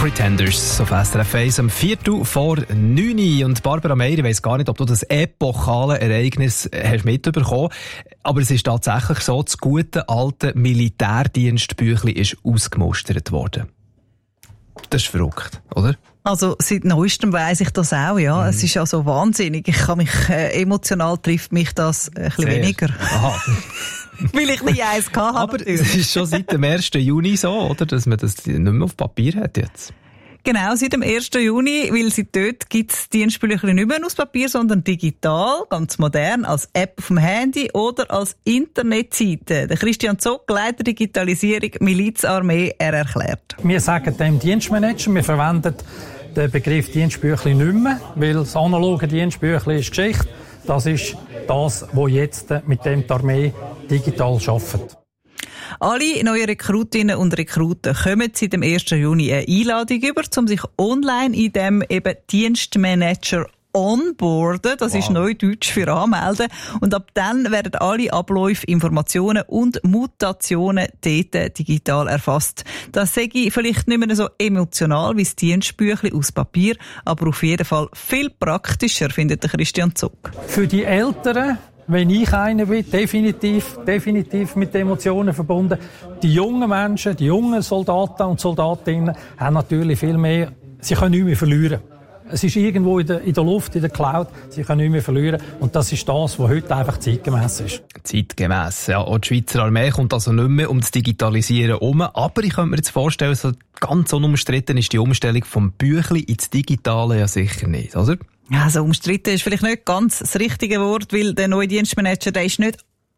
Pretenders auf SRF 1 am 8:45. Und Barbara Meier, ich weiss gar nicht, ob du das epochale Ereignis hast mitbekommen, aber es ist tatsächlich so, das gute alte Militärdienstbüchli ist ausgemustert worden. Das ist verrückt, oder? Also seit neuestem weiss ich das auch, ja. Es ist also wahnsinnig. Ich kann mich, emotional trifft mich das ein bisschen weniger. Aha. Weil ich nie eins hatte. Aber es ist schon seit dem 1. Juni so, oder? Dass man das nicht mehr auf Papier hat jetzt. Genau, seit dem 1. Juni, weil seit dort gibt es Dienstbüchlein nicht mehr aus Papier, sondern digital, ganz modern, als App auf dem Handy oder als Internetseite. Der Christian Zock, Leiter Digitalisierung Milizarmee, erklärt. Wir sagen dem Dienstmanager, wir verwenden den Begriff Dienstbüchlein nicht mehr, weil das analoge Dienstbüchlein ist Geschichte. Das ist das, was jetzt mit dem die Armee digital arbeitet. Alle neuen Rekrutinnen und Rekruten kommen seit dem 1. Juni eine Einladung über, um sich online in dem eben Dienstmanager onboarden. Das ist Neudeutsch für anmelden. Und ab dann werden alle Abläufe, Informationen und Mutationen dort digital erfasst. Das sage ich vielleicht nicht mehr so emotional wie das Dienstbüchlein aus Papier, aber auf jeden Fall viel praktischer, findet der Christian Zuck. Für die Älteren, wenn ich einer bin, definitiv mit Emotionen verbunden. Die jungen Menschen, die jungen Soldaten und Soldatinnen haben natürlich viel mehr, sie können nicht mehr verlieren. Es ist irgendwo in der Luft, in der Cloud, sie können nicht mehr verlieren. Und das ist das, was heute einfach zeitgemäss ist. Zeitgemäss, ja. Auch die Schweizer Armee kommt also nicht mehr um das Digitalisieren herum. Aber ich könnte mir jetzt vorstellen, so ganz unumstritten ist die Umstellung vom Büchlein ins Digitale ja sicher nicht, oder? Ja, also umstritten ist vielleicht nicht ganz das richtige Wort, weil der neue Dienstmanager, der ist nicht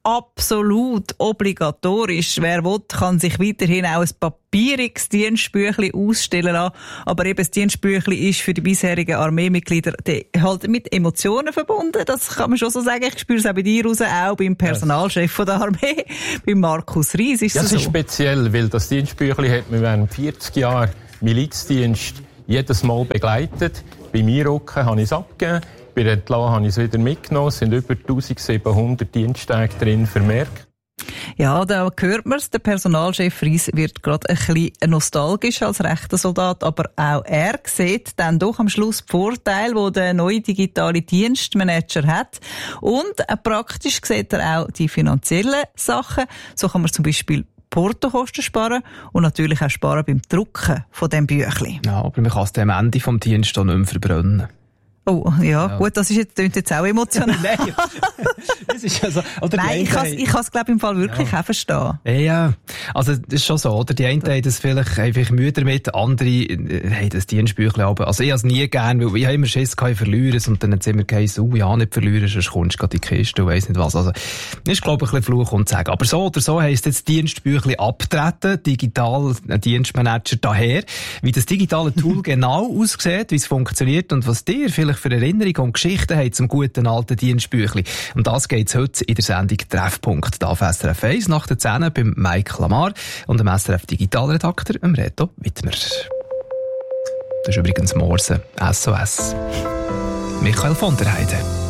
absolut obligatorisch. Wer will, kann sich weiterhin auch ein papieriges Dienstbüchlein ausstellen lassen. Aber eben das Dienstbüchlein ist für die bisherigen Armeemitglieder halt mit Emotionen verbunden. Das kann man schon so sagen. Ich spüre es auch bei dir raus, auch beim Personalchef von der Armee, beim Markus Ries. Ist das so? Ist speziell, weil das Dienstbüchlein hat mir während 40 Jahren Milizdienst jedes Mal begleitet. Bei Meirocken habe ich es abgegeben. Bei Entlassen habe ich es wieder mitgenommen. Es sind über 1700 Diensttage drin vermerkt. Ja, da hört man es. Der Personalchef Ries wird gerade ein bisschen nostalgisch als rechter Soldat, aber auch er sieht dann doch am Schluss die Vorteile, die der neue digitale Dienstmanager hat. Und praktisch sieht er auch die finanziellen Sachen. So kann man zum Beispiel Portokosten sparen und natürlich auch sparen beim Drucken von dem Büchlein. Ja, aber man kann es am Ende des Dienstes auch nicht mehr verbrennen. Oh, ja, gut, das ist klingt jetzt auch emotional. Nein, das ist ja so. Oder nein, ich kann es, glaube ich, im Fall wirklich auch verstehen. Ja, also das ist schon so, oder? Die einen haben das vielleicht einfach Mühe damit, andere haben das Dienstbüchlein aber. Also ich habe es nie gern, weil ich habe immer Schiss gehabt, ich verliere es und dann hat es immer geheißen, ja, nicht verlieren, sonst kommst du gerade in die Kiste und weiss nicht was. Also das ist, glaube ich, ein bisschen Fluch und Sagen. Aber so oder so heisst jetzt Dienstbüchlein abtreten, digital Dienstmanager daher. Wie das digitale Tool genau aussieht, wie es funktioniert und was dir vielleicht für Erinnerungen und Geschichten haben zum guten alten Dienstbüchlein. Und das geht's heute in der Sendung Treffpunkt. Da auf SRF 1 nach der 10 beim Mike Lamar und dem SRF Digitalredakteur Reto Wittmer. Das ist übrigens Morse, SOS. Michael von der Heide.